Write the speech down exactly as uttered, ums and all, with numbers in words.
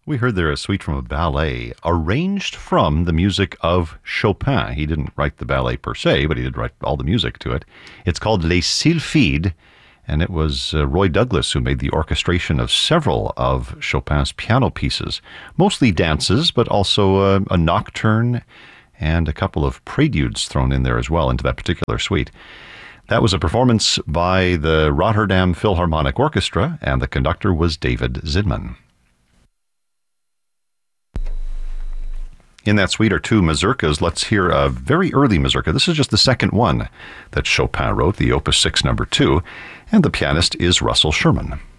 We heard there a suite from a ballet arranged from the music of Chopin. He didn't write the ballet per se, but he did write all the music to it. It's called Les Sylphides, and it was uh, Roy Douglas who made the orchestration of several of Chopin's piano pieces, mostly dances, but also uh, a nocturne and a couple of preludes thrown in there as well into that particular suite. That was a performance by the Rotterdam Philharmonic Orchestra, and the conductor was David Zinman. In that suite are two mazurkas. Let's hear a very early mazurka. This is just the second one that Chopin wrote, the Opus six number two, and the pianist is Russell Sherman.